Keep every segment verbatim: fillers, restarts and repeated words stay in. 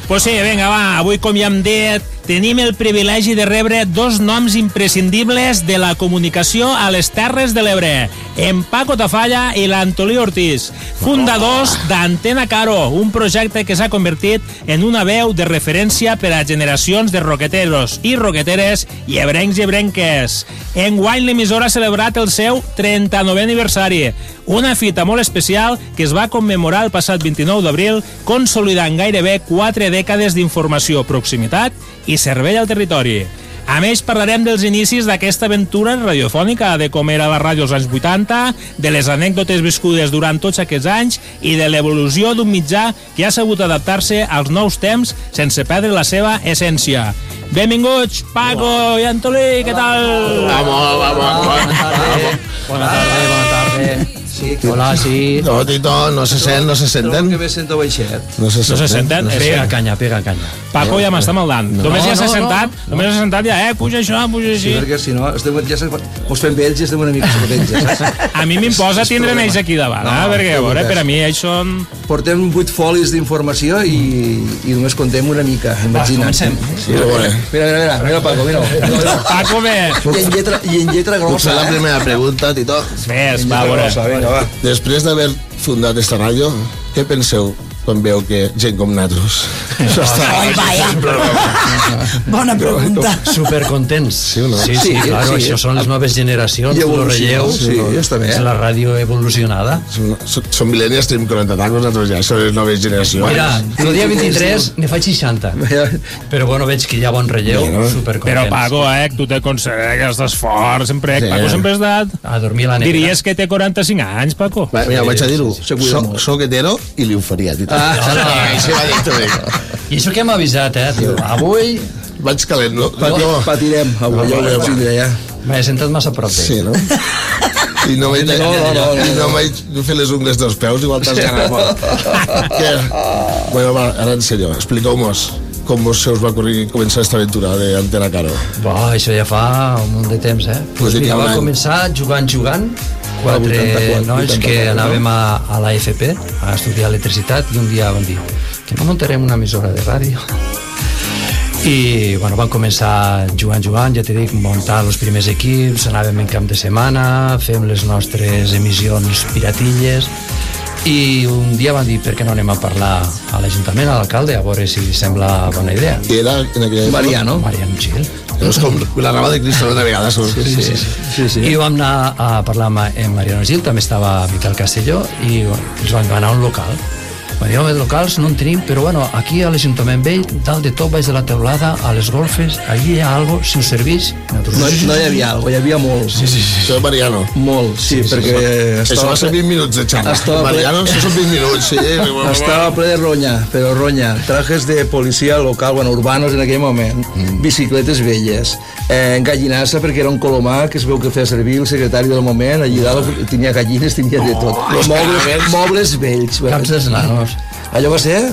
Pues sí, vinga, va, avui, com ja hem dit, tenim el privilegi de rebre dos noms imprescindibles de la comunicació a les Terres de l'Ebre, en Paco Tafalla i l'Antolí Ortiz, fundadors d'Antena Caro, un projecte que s'ha convertit en una veu de referència per a generacions de roqueteros i roqueteres i ebrencs i ebrenques. Enguany l'emissora ha celebrat el seu trenta-novè aniversari, una fita molt especial que es va commemorar el passat vint-i-nou d'abril, consolidant gairebé quatre dècades d'informació, proximitat i servei al territori. A més, parlarem dels inicis d'aquesta aventura radiofònica, de com era la ràdio als anys vuitanta, de les anècdotes viscudes durant tots aquests anys i de l'evolució d'un mitjà que ha sabut adaptar-se als nous temps sense perdre la seva essència. Benvinguts, Paco i Antolí, què tal? Vamos, vamos, Bona tarda, bona tarda. Sí, hola, sí. No, Tito, no se sent, no se senten. Que bé sento baixet. No se No se senten? Pega canya, pega canya. Paco ja m'està maldant. Només ja s'ha sentat, només s'ha sentat ja, eh, puja això, puja Sí, així. perquè si no, estem, ja se, us fem vells i estem una mica potents, saps? A mi m'imposa tindre'n ells aquí davant, eh? Perquè, a veure, per a mi ells són... Portem vuit folis d'informació i, i només contem una mica, imagina't. Sí, a veure. Mira, mira, mira, mira, Paco, mira. mira. Paco, bé. I en lletra, i en lletra Potser grossa, la eh? primera pregunta, Tito. Ves, va, a veure. Vinga, va. Després d'haver fundat esta ràdio, què penseu quan veu que gent com nosaltres s'està... Ai, vaya. Bona pregunta. Supercontents. Sí o no? Sí, sí, Sí, claro, sí. això són les noves generacions, I el evolució, relleu. sí, ja està bé. És la ràdio evolucionada. Són, són mil·lennials, tenim quaranta tacos, nosaltres ja, són les noves generacions. Mira, el dia vint-i-tres ne faig seixanta. Però bueno, veig que hi ha bon relleu, Bueno, supercontents. Però, Paco, eh, tu te consideres fort, sempre, Sí. Paco sempre has estat... A dormir a la negra. Diries que té quaranta-cinc anys, Paco. Va, mira, vaig a dir-ho. Se cuida Soc, molt. soc hetero i li ho faria, Tito. Ah, Així va dir també. I això que hem avisat, eh? Diu, avui Vaig calent, no? Pati, No. patirem, avui ja ho veus, tindré ja. m'he sentat massa a prop d'ell. Sí, no? I no m'he No, no, no, no. i no m'he fet les ungles dels peus, igual t'has ganat molt. Què? Bueno, va, ara en sèrio, expliqueu-mos com vos se us va ocorrir començar aquesta aventura d'Antena Caro. Bo, això ja fa un munt de temps, eh? Pues Vull dir mira, que va un any. començar jugant, jugant, quatre vuitanta-quatre, nois que vuitanta-quatre, anàvem a, a la F P a estudiar electricitat i un dia van dir que no muntarem una emissora de ràdio. I bueno, van començar jugant, jugant, ja t'he dit, muntar els primers equips, anàvem en camp de setmana, fem les nostres emissions piratilles i un dia van dir per què no anem a parlar a l'Ajuntament, a l'alcalde, a veure si li sembla bona idea. I era en aquella època... Mariano. Mariano Gil. És com la rama de Cristo una vegada. Sí, Sí, sí, sí. Sí, sí. I vam anar a parlar amb en Mariano Gil, també estava Miquel Castelló, i bueno, ens vam anar a un local. Va dir, home, locals no en tenim, però bueno, aquí a l'Ajuntament Vell, dalt de tot, baix de la teulada, a les golfes, allí hi ha algo, si us serveix... No, no hi havia alguna, hi havia molt. Sí, sí, sí. Això és Mariano. Molt, sí, sí perquè Això estava, va ser vint minuts de xarra. Estava ple- Mariano, això són vint minuts, sí. estava ple de ronya, però ronya. Trajes de policia local, bueno, urbanos en aquell moment, bicicletes velles, eh, gallinassa, perquè era un colomà que es veu que feia servir el secretari del moment, allí dalt tenia gallines, tenia de tot. Mobles, mobles vells. Caps dels nanos. Allò va ser...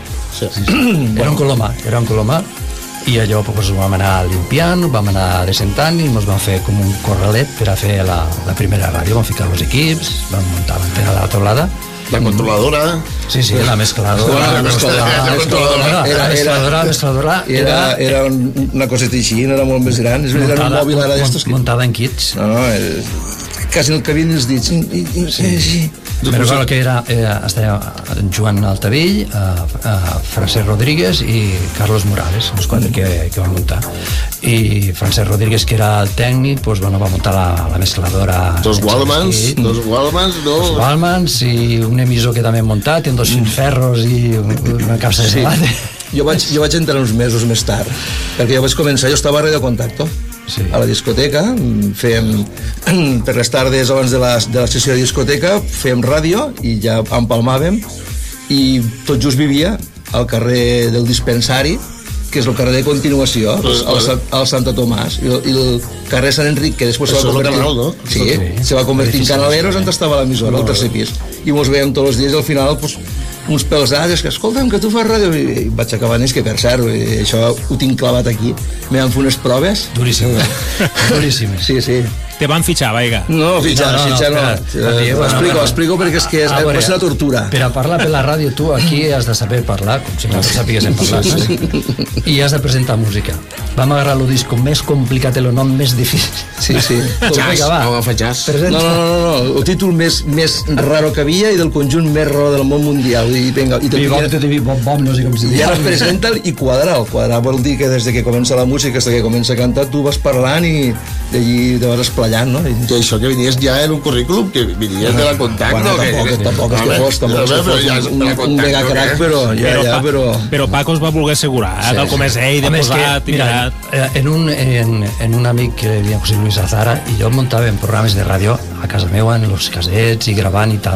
Era un colomà, era un colomà, i allò pues, ho vam anar limpiant, ho vam anar descentant i ens vam fer com un corralet per a fer la, la primera ràdio. Vam ficar els equips, vam muntar l'antena de la teulada. La controladora. Sí, sí, la mescladora, La mescladora, la mescladora, era- la era- mescladora, la mescladora, Era, era un- una coseta així, no era molt més gran. És veritat, era un muntada, mòbil ara d'estos que... muntada en kits. No, no, era... quasi no et cabien els dits. I, i, i, sí, sí. Però clar, que era, era estava en Joan Altavell, a, a Francesc Rodríguez i Carlos Morales, els quatre que, que van muntar. I Francesc Rodríguez, que era el tècnic, pues, bueno, va muntar la, la mescladora. Dos Wallmans, dos Wallmans, no... Dos Wallmans i un emissor que també hem muntat, i dos ferros i una capsa de Sí. gelade. Jo vaig, jo vaig entrar uns mesos més tard, perquè jo vaig començar, jo estava a Radio Contacto, Sí. a la discoteca, fèiem, per les tardes abans de la, de la sessió de discoteca, fèiem ràdio i ja empalmàvem, i tot just vivia al carrer del Dispensari, que és el carrer de continuació, al, Sa- al Santa Tomàs, i el, i el carrer Sant Enric, que després se va Això és el convertir... canal, no? Sí, Sí. se va convertir en Canaleros, on estava l'emissora, al tercer pis. I mos veiem tots els dies, i al final, pues, uns pelsats, que escolta'm, que tu fas ràdio, i vaig acabar en que per cert, i això ho tinc clavat aquí, me van fer unes proves. Duríssimes. Duríssimes. Sí, sí. te van fitxar, vaiga. No, fitxar, No, no, no, fitxar no. espera. Eh, Bueno, Explico, bueno. explico perquè és que és, A veure, va ser una tortura. Per a parlar per la ràdio, tu aquí has de saber parlar, com si no sapiguessin parlar, saps? I has de presentar música. Vam agarrar el disco més complicat, el nom més difícil. Sí, sí. Jazz, home, fa jazz. No, no, no, no, no, el títol més, més raro que havia i del conjunt més raro del món mundial. Vull dir, vinga, i I vam te dir, bom, bom, no sé com se I diu. ara presenta'l i quadrar-lo. Quadrar vol dir que des de que comença la música fins que comença a cantar tu vas parlant i d'allí te vas esplayant, no? I... I això que vinies ja en un currículum, que vinies de la Contacto. Bueno, tampoc, que... tampoc és que fos, tampoc és que fos un, un, un mega crack, però ja, Però, ja, Pa- però... però Paco es va voler assegurar, eh, Sí, tal com és ell, de Home, és posat que, i mira, mirat. eh, en un, en, en un amic que li deia José Luis Azara, i jo muntava en programes de ràdio a casa meva, en los casets i gravant i tal.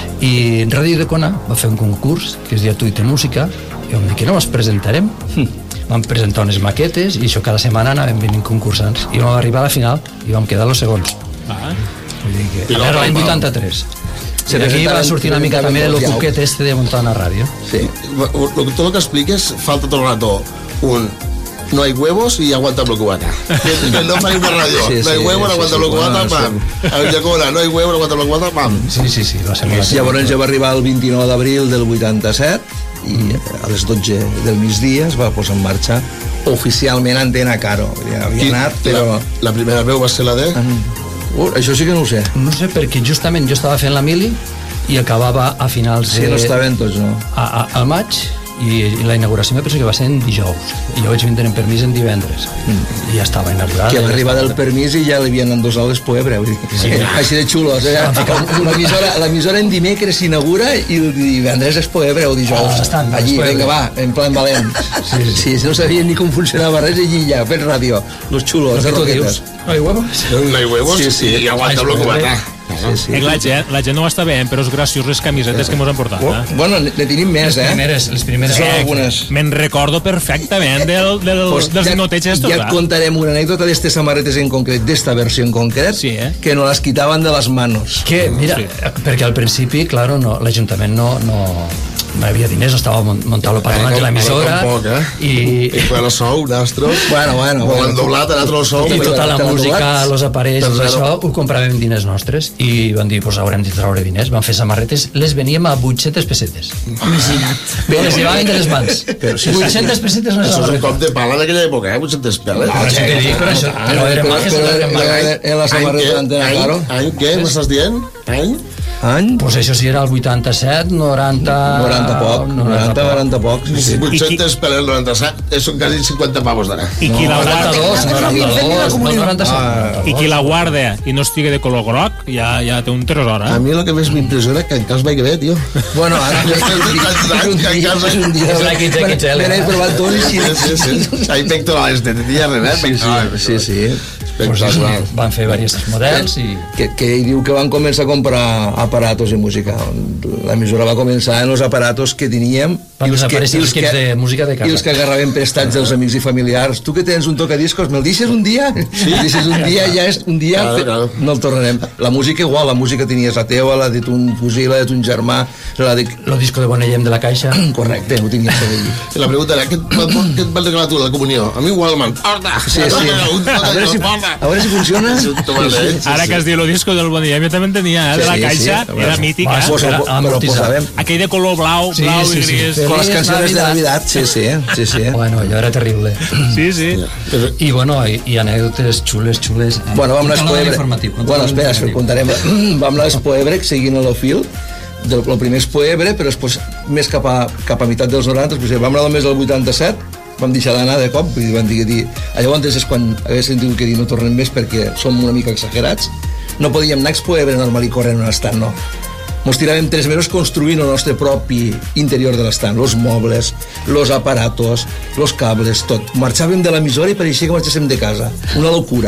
I Ràdio de Cona va fer un concurs que es deia Tuit de Música, i vam dir que no ens presentarem. Vam presentar unes maquetes i això cada setmana anàvem venint concursants. I vam arribar a la final i vam quedar los segons. Ah. Vull dir que... Pilota Era l'any al pal. vuitanta-tres. Se I aquí va presentaven- sortir una mica presentaven també el els llaus. cuquet este de muntar una ràdio. Sí. Lo, tot el que expliques falta tot el rato un no hay huevos y aguanta el cubata. Que, que no faig una ràdio. Sí, no hay sí, huevos, sí, aguanta sí, el cubata, bueno, pam. A ver, Llacona, no hay huevos, aguanta el cubata, pam. Sí, sí, sí, va ser molt Llavors ja va arribar el vint-i-nou d'abril del vuitanta-set i a les dotze del migdia es va posar en marxa oficialment Antena Caro. Ja havia anat, però... La, la primera veu va ser la de... Uh, això sí que no ho sé. No sé, perquè justament jo estava fent la mili i acabava a finals Sí, de... no estaven tots, no? a, a, al maig i, i la inauguració me penso que va ser en dijous i jo vaig vindre en permís en divendres i ja estava inaugurada. Que va ja arribar estava- del permís i ja li havien endosat les poebre, vull dir, sí. Així de xulos, eh? L'emissora l'emissora en dimecres s'inaugura i el divendres és poebre o dijous. Ah, estan, allí, és poebre. vinga, va, en plan valent. Sí, sí, sí, no sabien ni com funcionava res i allí ja, fent ràdio, los xulos, Lo de que tu roquetes. dius. No hi huevos? No hay huevos Sí, sí. y aguanta el cubata. Sí, sí. Eh, la, gent, la gent no ho està veient, però és graciós les camisetes que mos han portat. Oh, Eh? bueno, ne ne tenim més, Les eh? primeres, les primeres Són eh, algunes. Me'n recordo perfectament del, del, Pues dels ja, dinotets estos. ja et clar. contarem una anècdota d'estes samarretes en concret, d'esta versió en concret, Sí, eh? que no les quitaven de les manos. que, mira, Sí. perquè al principi, claro, no, l'Ajuntament no, no, no hi havia diners, no estava muntant el patronat de l'emissora Tampoc, eh? i, I per el sou, nostre. Bueno, bueno, Ho bueno. han doblat, han altre el sou. i però tota la te l'han música, doblat? els aparells, Per tot zero. això ho compràvem diners nostres i van dir, pues haurem de treure diners, van fer samarretes, les veníem a vuit-centes pessetes. Imagina't. Bé, les llevaven de les mans. Però sí, sí, vuit-centes pessetes una Això és un samarreta. cop de pala en aquella època, eh? vuit-centes peles. Ah, sí que dic, però això, però eren majes, però, eren però, majes. en la samarreta d'Antena any, Claro. any, què m'estàs dient? Any? Any? Pues això sí era el vuitanta-set, noranta... noranta poc, noranta, noranta poc. Sí, sí. vuit-centes peles, noranta-set, eh, són quasi cinquanta pavos d'ara. I qui la guarda... noranta-dos, noranta-dos, no noranta-set. I qui la guarda i no estigui de color groc, ja, ja té un tresor, A eh? mi el que més m'impressiona és que encara es veig bé, tio. Bueno, ara Ja estem de tants anys que encara és un dia... És la X X L, Me n'he eh? provat tot i Sí, sí. sí, sí. Hay pectorales de tía, ¿verdad? Sí, sí, sí, sí. Pues sí, Espectacular. van fer diversos models i... Que, que ell diu que van començar a comprar aparatos de música. L'emissora va començar en els aparatos que teníem Van desaparèixer els equips de música de casa. i els que agarraven prestats dels amics i familiars. Tu que tens un tocadiscos, me'l deixes un dia? Sí. Me'l deixes un dia, ja és un dia, Claro, claro. no el tornarem. La música igual, la música tenies la teva, la de ton cosí, la de ton germà, la de... Lo disco de Bonellem de la Caixa. Correcte, ho tenies que dir. I la pregunta era, què et va- què et van regalar tu a la comunió? A mi Wallman. Porta! Sí, sí. A veure si, a veure si funciona. És un tomatet, sí, Ara sí. que es diu el disco del Bonillem, jo també en tenia, eh? De la Sí, sí, Caixa, a veure. era mític, Va, eh? Pues, Era però, però amortitzat. posàvem Aquell de color blau, Sí, blau sí, i sí. gris. Feliç con les canciones de Navidad. Navidad, sí, sí, sí, sí. Bueno, allò era terrible. Sí, sí. I bueno, i, i anècdotes xules, xules. Eh, Bueno, vam anar a Controla Espoebre. l'informatiu, Bueno, controla espera, espera, l'informatiu. contarem. Vam anar a Espoebre, seguint el fil, del, el primer Espoebre, però després més cap a, cap a meitat dels noranta, després vam anar només al vuitanta-set, vam deixar d'anar de cop, vull dir, vam dir, dir llavors és quan haguéssim tingut que dir no tornem més perquè som una mica exagerats. No podíem anar a Espoebre normal i corrent un estat, no. Mos tiràvem tres mesos construint el nostre propi interior de l'estat, los mobles, los aparatos, los cables, tot. Marxàvem de l'emissora i pareixia que marxéssim de casa. Una locura.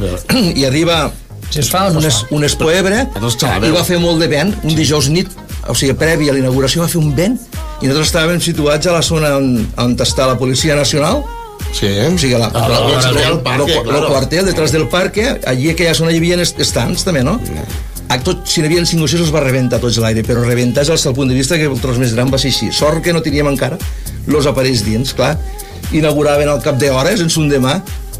I arriba Si es fa o no un, es es, fa? un Espoebre Nosaltres xalaveu. i va fer molt de vent, un dijous nit, o sigui, previ a la inauguració va fer un vent i nosaltres estàvem situats a la zona on, on està la Policia Nacional, Sí, eh? o sigui, la, Ah, la, la- la, la- el el, parque, el, claro. quartel, detrás del parque, allí aquella zona hi havia estants també, no? A tot, si n'hi havia cinc o sis els va rebentar tots l'aire, però rebentar és el punt de vista que el tros més gran va ser així. Sort que no teníem encara los aparells dins, clar. Inauguraven al cap d'hores, en son demà,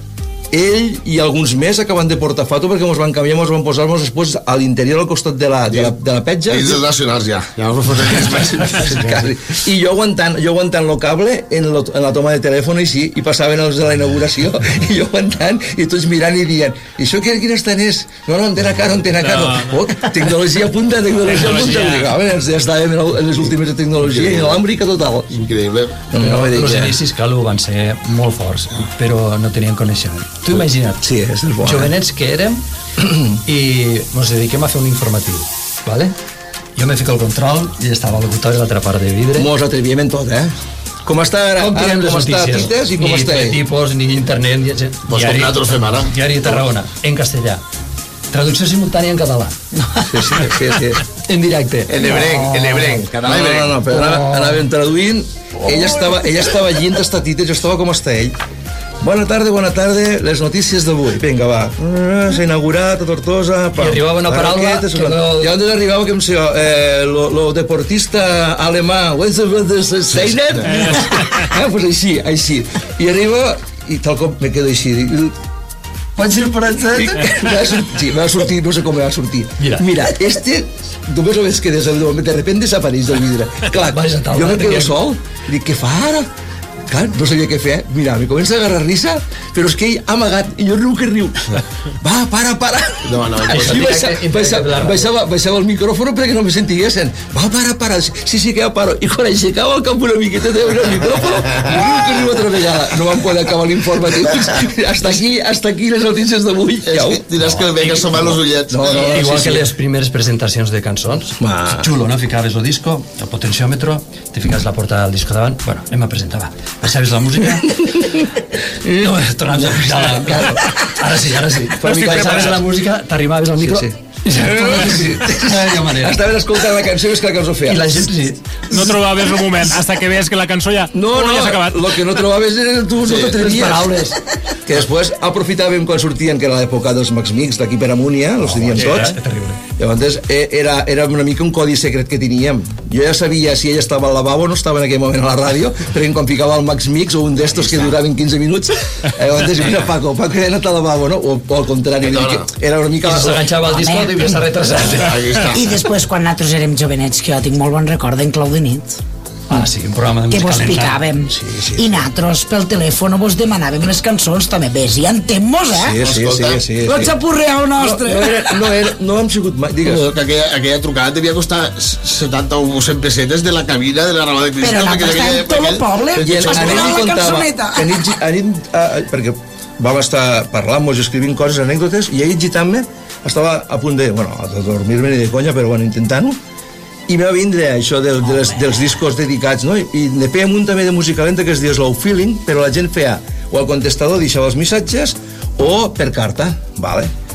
ell i alguns més acaben de portar foto perquè ens van canviar, ens van posar els després a l'interior al costat de la, de la, de la petja. Ells els nacionals ja, ja us ho fotem més. I jo aguantant, jo aguantant el cable en, lo, en la toma de telèfon així, i passaven els de la inauguració, i jo aguantant, i tots mirant i dient, i això quin, quin estan és? No, no, antena caro, antena caro. No. Oh, tecnologia punta, tecnologia punta. Dic, home, ja estàvem en les últimes de tecnologia, inalàmbrica total. Increïble. No, no, els inicis, Calu, van ser molt forts, però no tenien coneixement. Tu imagina't, sí, és bo, jovenets que érem i ens dediquem a fer un informatiu, ¿vale? Jo me fico al control i estava el locutori a l'altra part de vidre. Mos atrevíem en tot, eh? Com està ara, com ara com està Tites i com ni està ell? Ni tipos, ni internet, ni... Pues com nosaltres fem ara. Diari de Tarragona, en castellà. Traducció simultània en català. Sí, sí, sí, sí. En directe. En hebrenc, en hebrenc, català no, hebrenc. No, no, però anava, anàvem traduint, ella estava, ella estava llint està Tites, jo estava com està ell. Bona tarda, bona tarda, les notícies d'avui. Vinga, va. S'ha inaugurat a Tortosa. I arribava una paraula que no... I on arribava, que em sé jo, eh, lo, lo deportista alemà, Seiner? Ah, pues així, així. I arriba, i tal com me quedo així, dic, pot ser francès? Sí, va sortir, no sé com va sortir. Mira, Mira este, només ho veig que de repente desapareix del vidre. Clar, jo me quedo sol, i dic, què fa ara? Clar, no sabia què fer. Mira, me comença a agarrar risa, però és que ell ha amagat, i jo riu que riu. Va, para, para. No, no, I baixava, baixava, baixava, baixava el micròfon perquè no me sentiguessin. Va, para, para. Sí, sí que ja paro. I quan aixecava el cap una miqueta de el micròfon, riu que riu altra vegada. No vam poder acabar l'informatiu. Hasta aquí, hasta aquí les notícies d'avui. Diràs que el veig assomat els ullets. No, no, Igual sí, que sí. les primeres presentacions de cançons. Ma. Xulo, no? Ficaves el disco, el potenciòmetro, te ficaves la porta del disco davant, bueno, anem a presentar, va. Baixaves la música i no, tornaves a pujar la... Claro. Ara sí, ara sí. Baixaves la música, t'arribaves al micro... Sí, sí. I ja, sí. No manera. Estaven escoltant la cançó i és que la cançó feia. I la gent sí. No trobaves el moment, hasta que veies que la cançó ja... No, no, ja s'ha acabat. lo que no trobaves era tu, sí, no t'atrevies. Les paraules. Que després aprofitàvem quan sortien, que era l'època dels Max Mix d'aquí per amunt ja, els teníem tots. Era terrible. Llavors era, era una mica un codi secret que teníem. Jo ja sabia si ella estava al lavabo, no estava en aquell moment a la ràdio, perquè quan ficava el Max Mix o un d'estos que duraven quinze minuts, llavors mira Paco, Paco ja ha anat al lavabo, no? O, o al contrari, era una mica... I si s'aganxava al disco devia estar retrasat. I després, quan nosaltres érem jovenets, que jo tinc molt bon record d'en Clau de nit, Ah, sí, un programa de que música vos lenta. picàvem, Sí, sí. i nosaltres pel telèfon vos demanàvem les cançons, també ves i entén-mos, eh? Sí, sí, sí, sí, sí. No xapurreau No, nostre. no, era, no, era, no hem sigut mai, digues. No, que aquella, aquella trucada devia costar setanta o cent pessetes de la cabina de la roda de Cristina. Però nosaltres estàvem tot el poble I en, esperant anem i la contava, cançoneta. anem, anem, uh, perquè vam estar parlant-nos, escrivint coses, anècdotes, i ahir gitant-me estava a punt de, bueno, de dormir-me ni de conya, però bueno, intentant-ho, i me va vindre això del, de les, dels discos dedicats, no? I ne fèiem un també de música lenta que es diu Slow Feeling, però la gent feia o al contestador deixava els missatges o per carta, vale?